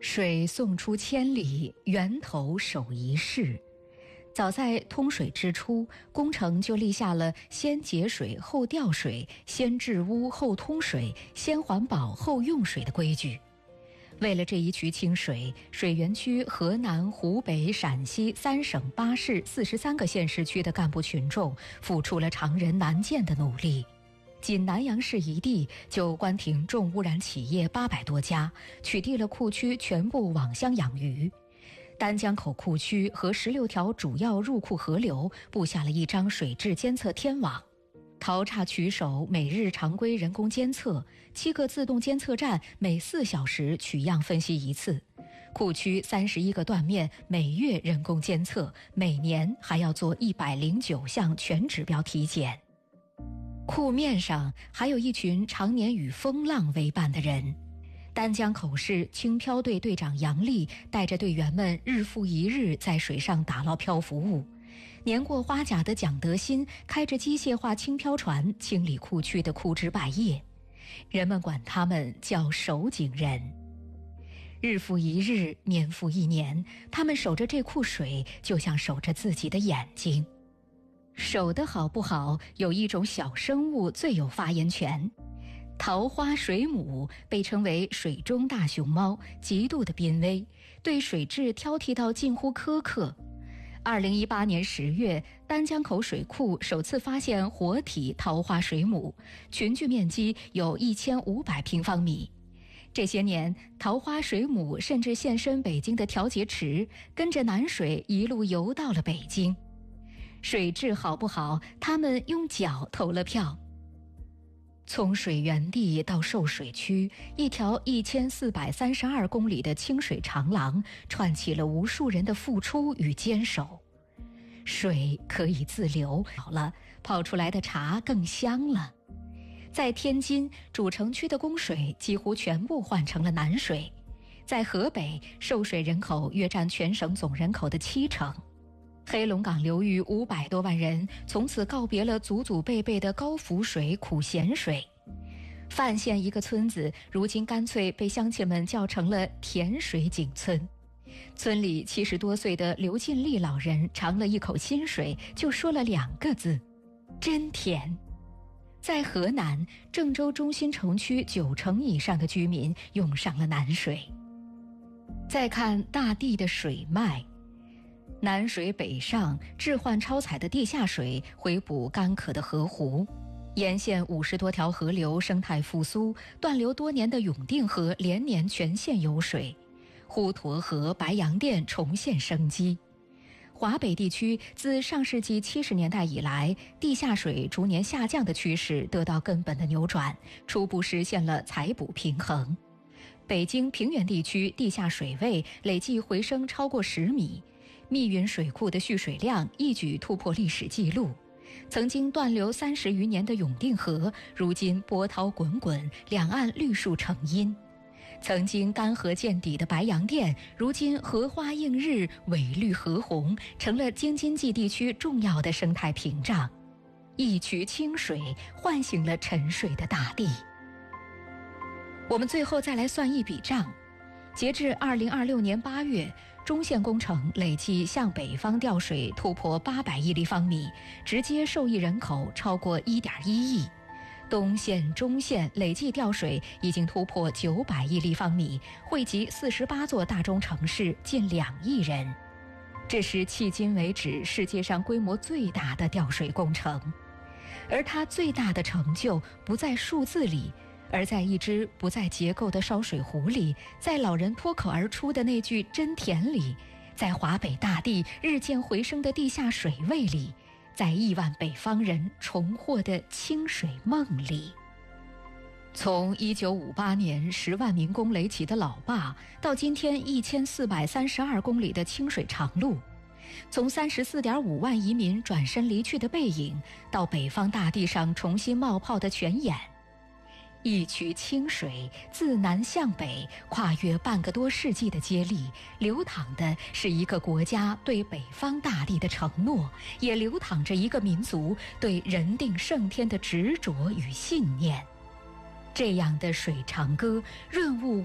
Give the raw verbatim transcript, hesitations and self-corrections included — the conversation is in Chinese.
水送出千里，源头守一世。早在通水之初，工程就立下了先节水后调水、先治污后通水、先环保后用水的规矩。为了这一渠清水，水源区河南、湖北、陕西三省八市四十三个县市区的干部群众付出了常人难见的努力。仅南阳市一地就关停重污染企业八百多家，取缔了库区全部网箱养鱼。丹江口库区和十六条主要入库河流布下了一张水质监测天网。淘岔取手每日常规人工监测，七个自动监测站每四小时取样分析一次。库区三十一个断面每月人工监测，每年还要做一百零九项全指标体检。库面上还有一群常年与风浪为伴的人。丹江口市轻漂队队长杨丽带着队员们日复一日在水上打捞漂浮物。年过花甲的蒋德新开着机械化轻漂船清理库区的枯枝败叶，人们管他们叫守井人。日复一日，年复一年，他们守着这库水，就像守着自己的眼睛。守得好不好，有一种小生物最有发言权。桃花水母被称为水中大熊猫，极度的濒危，对水质挑剔到近乎苛刻。二零一八年十月，丹江口水库首次发现活体桃花水母，群聚面积有一千五百平方米。这些年，桃花水母甚至现身北京的调节池，跟着南水一路游到了北京。水质好不好，他们用脚投了票。从水源地到受水区，一条一千四百三十二公里的清水长廊，串起了无数人的付出与坚守。水可以自流，好了，泡出来的茶更香了。在天津，主城区的供水几乎全部换成了南水。在河北，受水人口约占全省总人口的七成。黑龙港流域五百多万人从此告别了祖祖辈辈的高浮水、苦咸水。范县一个村子如今干脆被乡亲们叫成了甜水井村。村里七十多岁的刘进利老人尝了一口新水，就说了两个字：真甜。在河南，郑州中心城区九成以上的居民用上了南水。再看大地的水脉，南水北上，置换超采的地下水回补干渴的河湖。沿线五十多条河流生态复苏，断流多年的永定河连年全线有水，滹沱河、白洋淀重现生机。华北地区自上世纪七十年代以来，地下水逐年下降的趋势得到根本的扭转，初步实现了采补平衡。北京平原地区地下水位累计回升超过十米，密云水库的蓄水量一举突破历史记录。曾经断流三十余年的永定河，如今波涛滚滚，两岸绿树成荫。曾经干涸见底的白洋淀，如今荷花映日，尾绿荷红，成了京津冀地区重要的生态屏障。一渠清水唤醒了沉睡的大地。我们最后再来算一笔账。截至二零二六年八月，中线工程累计向北方调水突破八百亿立方米，直接受益人口超过一点一亿。东线、中线累计调水已经突破九百亿立方米，惠及四十八座大中城市，近两亿人。这是迄今为止世界上规模最大的调水工程，而它最大的成就不在数字里，而在一只不在结构的烧水壶里，在老人脱口而出的那句真甜里，在华北大地日渐回升的地下水位里，在亿万北方人重获的清水梦里。从一九五八年十万民工垒起的老坝，到今天一千四百三十二公里的清水长路；从三十四点五万移民转身离去的背影，到北方大地上重新冒泡的泉眼。一渠清水自南向北，跨越半个多世纪的接力，流淌的是一个国家对北方大地的承诺，也流淌着一个民族对人定胜天的执着与信念。这样的水长歌润物